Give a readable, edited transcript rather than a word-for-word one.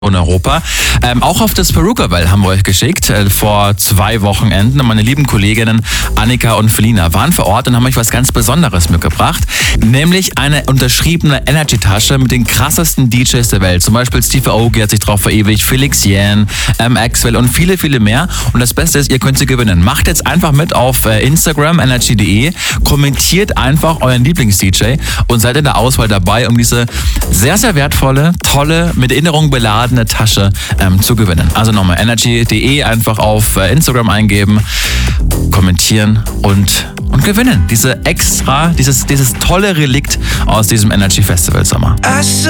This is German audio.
in Europa. Auch auf das Peruka-Well haben wir euch geschickt, vor 2 Wochenenden. Und meine lieben Kolleginnen Annika und Felina waren vor Ort und haben euch was ganz Besonderes mitgebracht. Nämlich eine unterschriebene Energy-Tasche mit den krassesten DJs der Welt. Zum Beispiel Steve Aoki hat sich drauf verewigt, Felix Jähn, Axwell und viele, viele mehr. Und das Beste ist, ihr könnt sie gewinnen. Macht jetzt einfach mit auf Instagram, energy.de, kommentiert einfach euren Lieblings-DJ und seid in der Auswahl dabei, um diese sehr, sehr wertvolle, tolle, mit Erinnerungen beladene Tasche zu gewinnen. Also nochmal energy.de einfach auf Instagram eingeben, kommentieren und gewinnen. Dieses tolle Relikt aus diesem Energy Festival Sommer.